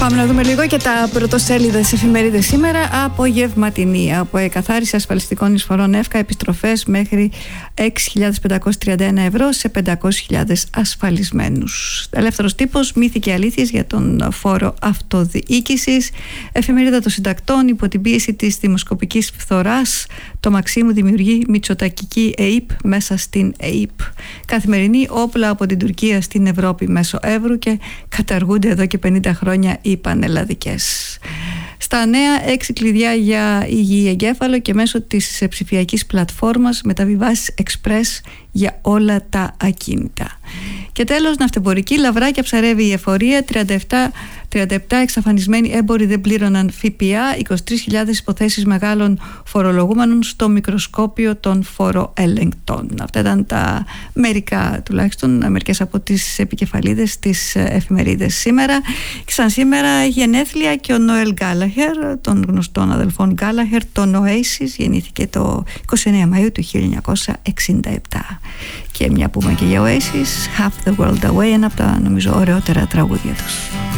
Πάμε να δούμε λίγο και τα πρωτοσέλιδες εφημερίδες σήμερα. Απογευματινή. Από εκαθάριση ασφαλιστικών εισφορών ΕΦΚΑ, επιστροφές μέχρι 6.531 ευρώ σε 500.000 ασφαλισμένους. Ελεύθερος τύπος, μύθοι και αλήθειες για τον φόρο αυτοδιοίκησης. Εφημερίδα των συντακτών, υπό την πίεση της δημοσκοπικής φθοράς, το Μαξίμου δημιουργεί μητσοτακική ΕΥΠ μέσα στην ΕΥΠ. Καθημερινή, όπλα από την Τουρκία στην Ευρώπη μέσω Εύρου και καταργούνται εδώ και 50 χρόνια οι πανελλαδικές. Στα νέα, 6 κλειδιά για υγιή εγκέφαλο και μέσω της ψηφιακής πλατφόρμας μεταβιβάσεις express για όλα τα ακίνητα. Και τέλος, ναυτεμπορική, λαβράκια ψαρεύει η εφορία, 37 εξαφανισμένοι έμποροι δεν πλήρωναν ΦΠΑ, 23.000 υποθέσεις μεγάλων φορολογούμενων στο μικροσκόπιο των φοροελεγκτών. Αυτά ήταν τα μερικές από τις επικεφαλίδες της εφημερίδες σήμερα. Και σαν σήμερα έχει γενέθλια και ο Νόελ Γκάλαχερ, των γνωστών αδελφών Γκάλαχερ, τον Oasis, γεννήθηκε το 29 Μαΐου του 1967. Και μια που είπαμε και για Oasis, Half the World Away, ένα από τα νομίζω ωραιότερα τραγούδια τους.